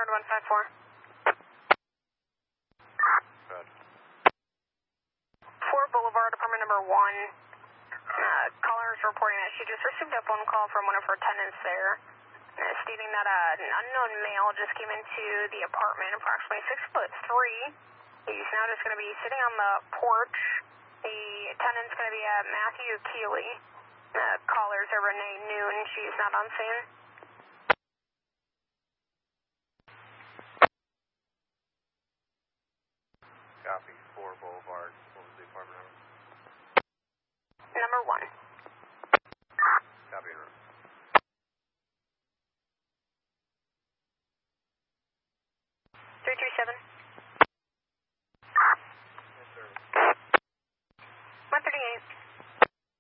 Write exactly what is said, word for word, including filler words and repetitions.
Boulevard one five four. Good. four Boulevard, apartment number one. Uh, caller is reporting that she just received a phone call from one of her tenants there, uh, stating that uh, an unknown male just came into the apartment, approximately six foot three. He's now just going to be sitting on the porch. The tenant's going to be uh, Matthew Keeley. Uh, callers are Renee Noon. She's not on scene. Copy. four Boulevard. What was the apartment number? Number one.